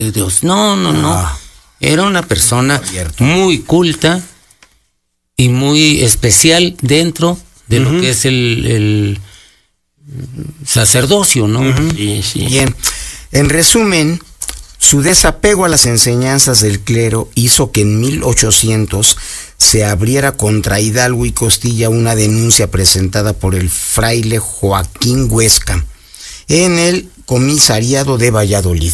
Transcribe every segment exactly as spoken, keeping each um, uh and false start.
de Dios. No, no, no. Ah, Era una persona abierto. muy culta y muy especial dentro de uh-huh. lo que es el, el sacerdocio, ¿no? Uh-huh. Sí, sí. Bien, en resumen, su desapego a las enseñanzas del clero hizo que en mil ochocientos se abriera contra Hidalgo y Costilla una denuncia presentada por el fraile Joaquín Huesca en el comisariado de Valladolid.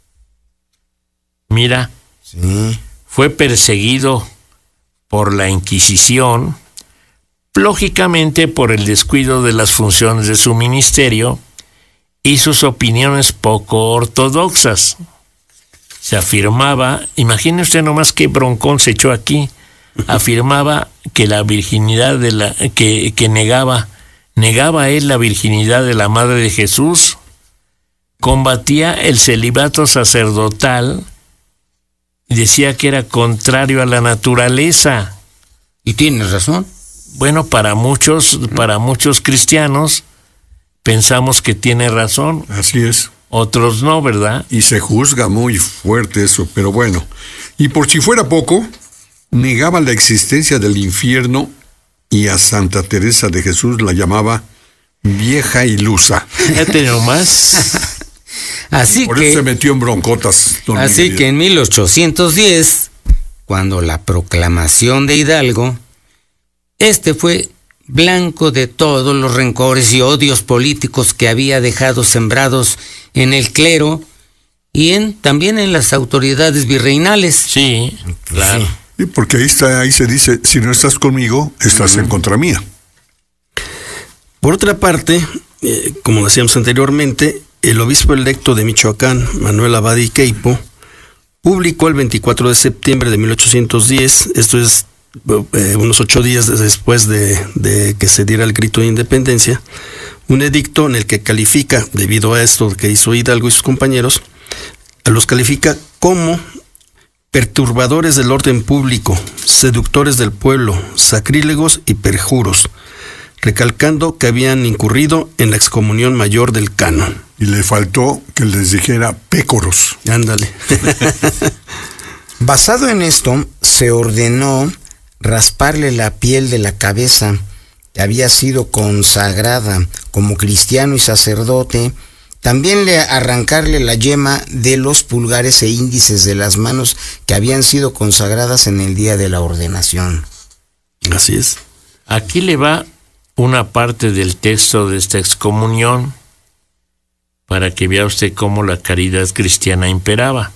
Mira, Sí. fue perseguido por la Inquisición, lógicamente por el descuido de las funciones de su ministerio y sus opiniones poco ortodoxas. Se afirmaba, imagine usted nomás qué broncón se echó aquí, afirmaba que la virginidad de la, que, que negaba, negaba él la virginidad de la Madre de Jesús, combatía el celibato sacerdotal y decía que era contrario a la naturaleza. Y tienes razón. Bueno, para muchos, para muchos cristianos pensamos que tiene razón, Así es. otros no, ¿verdad? Y se juzga muy fuerte eso, pero bueno. Y por si fuera poco, negaba la existencia del infierno y a Santa Teresa de Jesús la llamaba vieja ilusa. Fíjate nomás. Así Por que, eso se metió en broncotas. don así Miguel. que en mil ochocientos diez, cuando la proclamación de Hidalgo, este fue blanco de todos los rencores y odios políticos que había dejado sembrados en el clero y en también en las autoridades virreinales. Sí, claro. Sí. Sí, porque ahí está, ahí se dice, si no estás conmigo, estás en contra mía. Por otra parte, eh, como decíamos anteriormente, el obispo electo de Michoacán, Manuel Abad y Queipo, publicó el veinticuatro de septiembre de mil ochocientos diez, esto es eh, unos ocho días después de, de que se diera el grito de independencia, un edicto en el que califica, debido a esto que hizo Hidalgo y sus compañeros, los califica como perturbadores del orden público, seductores del pueblo, sacrílegos y perjuros, recalcando que habían incurrido en la excomunión mayor del canon. Y le faltó que les dijera pécoros. Ándale. Basado en esto, se ordenó rasparle la piel de la cabeza, que había sido consagrada como cristiano y sacerdote, también le arrancarle la yema de los pulgares e índices de las manos que habían sido consagradas en el día de la ordenación. Así es. Aquí le va una parte del texto de esta excomunión para que vea usted cómo la caridad cristiana imperaba.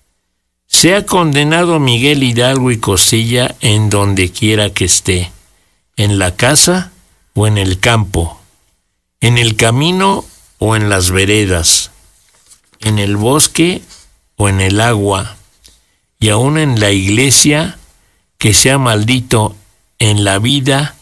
Sea condenado Miguel Hidalgo y Costilla en donde quiera que esté, en la casa o en el campo, en el camino o en las veredas, en el bosque o en el agua, y aun en la iglesia, que sea maldito en la vida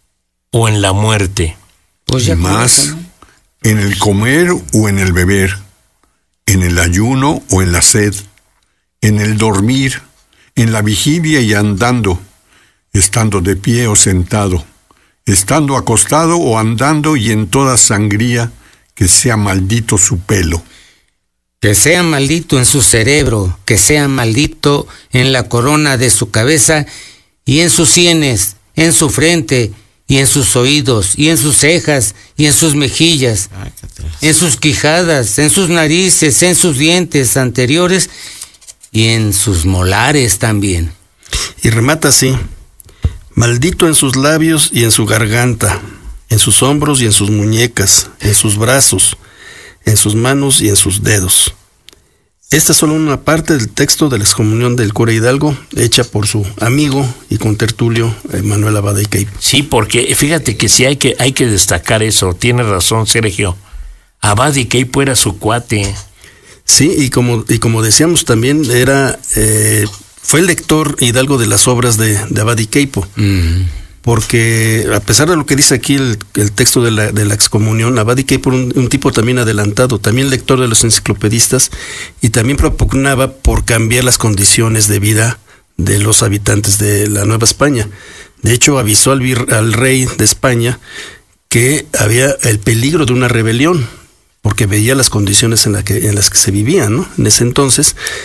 o en la muerte. Pues Y ya con más, eso, ¿no? en el comer o en el beber, en el ayuno o en la sed, en el dormir, en la vigilia y andando, estando de pie o sentado, estando acostado o andando, y en toda sangría, que sea maldito su pelo. Que sea maldito en su cerebro, que sea maldito en la corona de su cabeza y en sus sienes, en su frente y en sus oídos y en sus cejas y en sus mejillas, en sus quijadas, en sus narices, en sus dientes anteriores y en sus molares también. Y remata así: maldito en sus labios y en su garganta, en sus hombros y en sus muñecas, en sus brazos, en sus manos y en sus dedos. Esta es solo una parte del texto de la excomunión del cura Hidalgo, hecha por su amigo y contertulio Manuel Abad y Queipo. Sí, porque fíjate que sí hay que, hay que destacar eso. Tiene razón Sergio. Abad y Queipo era su cuate. Sí, y como, y como decíamos también, era eh, fue el lector Hidalgo de las obras de, de Abad y Queipo. Mm. Porque a pesar de lo que dice aquí el, el texto de la, de la excomunión, Abad y Queipo era un, un tipo también adelantado, también lector de los enciclopedistas, y también propugnaba por cambiar las condiciones de vida de los habitantes de la Nueva España. De hecho, avisó al, vir, al rey de España que había el peligro de una rebelión, porque veía las condiciones en, la que, en las que se vivían, ¿no? En ese entonces,